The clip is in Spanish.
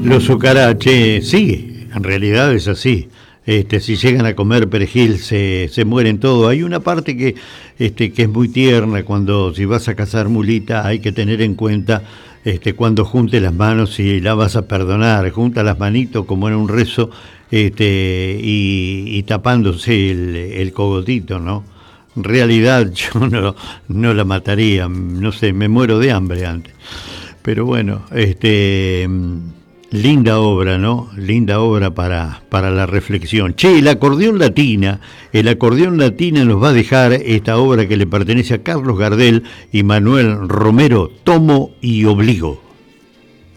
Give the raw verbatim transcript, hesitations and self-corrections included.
Los Ucarache, sí, en realidad es así. Este, si llegan a comer perejil se, se mueren todos. Hay una parte que, este, que es muy tierna cuando si vas a cazar mulita hay que tener en cuenta este, cuando junte las manos y la vas a perdonar. Junta las manitos como en un rezo este, y, y tapándose el, el cogotito, ¿no? En realidad yo no, no la mataría, no sé, me muero de hambre antes. Pero bueno, este... linda obra, ¿no? Linda obra para, para la reflexión. Che, el acordeón latina, el acordeón latina nos va a dejar esta obra que le pertenece a Carlos Gardel y Manuel Romero, Tomo y Obligo.